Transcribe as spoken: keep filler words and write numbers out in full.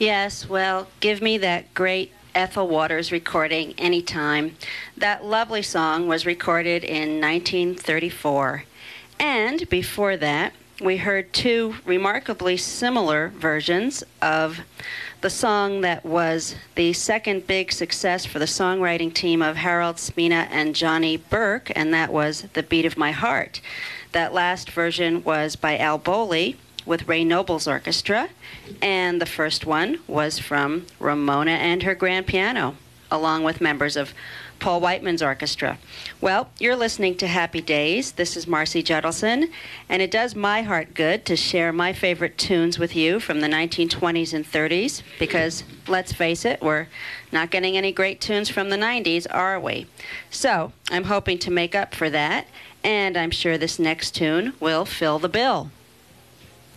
Yes, well, give me that great Ethel Waters recording anytime. That lovely song was recorded in nineteen thirty-four. And before that, we heard two remarkably similar versions of the song that was the second big success for the songwriting team of Harold Smena and Johnny Burke, and that was The Beat of My Heart. That last version was by Al Bowley with Ray Noble's orchestra, and the first one was from Ramona and her grand piano, along with members of Paul Whiteman's orchestra. Well, you're listening to Happy Days. This is Marcy Judelson, and it does my heart good to share my favorite tunes with you from the nineteen twenties and thirties, because, let's face it, we're not getting any great tunes from the nineties, are we? So, I'm hoping to make up for that, and I'm sure this next tune will fill the bill.